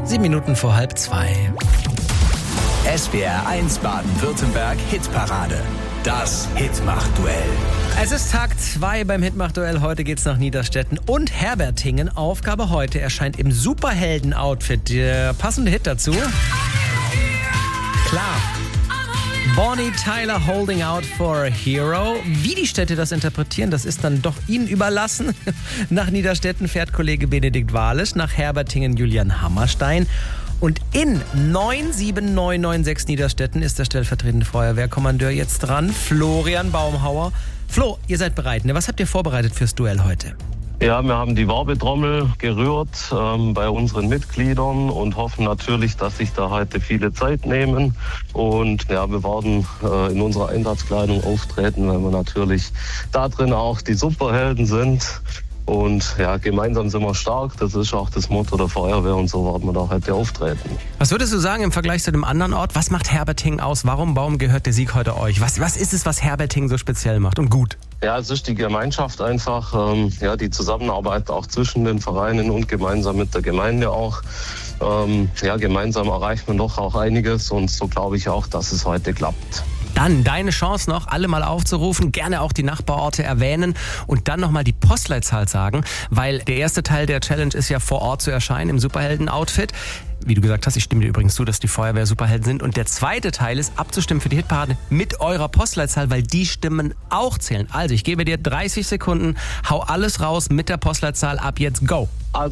7 Minuten vor 1:30. SWR 1 Baden-Württemberg Hitparade. Das Hitmach-Duell. Es ist Tag 2 beim Hitmach-Duell. Heute geht's nach Niederstetten und Herbertingen. Aufgabe heute erscheint im Superhelden-Outfit. Der passende Hit dazu? Klar. Bonnie Tyler, Holding Out for a Hero. Wie die Städte das interpretieren, das ist dann doch ihnen überlassen. Nach Niederstetten fährt Kollege Benedikt Walisch, nach Herbertingen Julian Hammerstein. Und in 97996 Niederstetten ist der stellvertretende Feuerwehrkommandeur jetzt dran, Florian Baumhauer. Flo, ihr seid bereit, ne? Was habt ihr vorbereitet fürs Duell heute? Ja, wir haben die Werbetrommel gerührt bei unseren Mitgliedern und hoffen natürlich, dass sich da heute viele Zeit nehmen. Und ja, wir werden in unserer Einsatzkleidung auftreten, weil wir natürlich da drin auch die Superhelden sind. Und ja, gemeinsam sind wir stark. Das ist auch das Motto der Feuerwehr und so werden wir da heute auftreten. Was würdest du sagen im Vergleich zu dem anderen Ort? Was macht Herbertingen aus? Warum gehört der Sieg heute euch? Was ist es, was Herbertingen so speziell macht und gut? Ja, es ist die Gemeinschaft einfach, die Zusammenarbeit auch zwischen den Vereinen und gemeinsam mit der Gemeinde auch. Gemeinsam erreicht man doch auch einiges und so glaube ich auch, dass es heute klappt. Dann deine Chance noch, alle mal aufzurufen, gerne auch die Nachbarorte erwähnen und dann nochmal die Postleitzahl sagen, weil der erste Teil der Challenge ist ja vor Ort zu erscheinen im Superhelden-Outfit. Wie du gesagt hast, ich stimme dir übrigens zu, dass die Feuerwehr Superhelden sind. Und der zweite Teil ist abzustimmen für die Hitparade mit eurer Postleitzahl, weil die Stimmen auch zählen. Also ich gebe dir 30 Sekunden, hau alles raus mit der Postleitzahl, ab jetzt go.